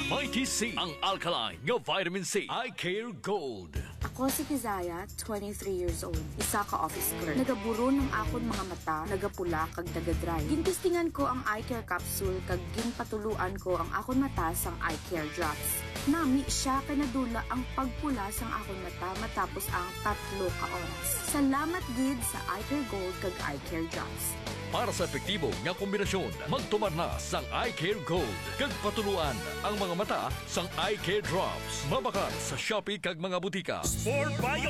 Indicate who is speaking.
Speaker 1: Mighty C, ang alkaline nga vitamin C. Eye Care Gold.
Speaker 2: Ako si Kizaya, 23 years old. Isa ka office clerk. Nagaburo ng akon mga mata, nagapula kag nagadry. Gintistingan ko ang eye care capsule kag ginpatuluan ko ang akon mata sang eye care drops. Nami siya kay nadula ang pagpula sang akon mata matapos ang 3 ka oras. Salamat gid sa eye care gold kag eye care drops.
Speaker 1: Para sa epektibo nga kombinasyon, magtumar na sang Eye Care Gold. Kag patuluan ang mga mata sang Eye Care Drops. Mabakal sa Shopee kag mga butika. Sport Bio